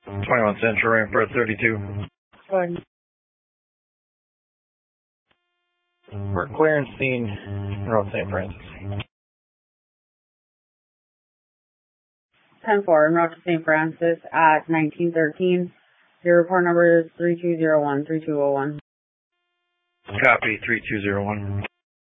21 Central, Rainford 32. Fine. We're clearing scene, North St. Francis. 10-4, en route to St. Francis at 1913. Your report number is 3201-3201. Copy, 3201.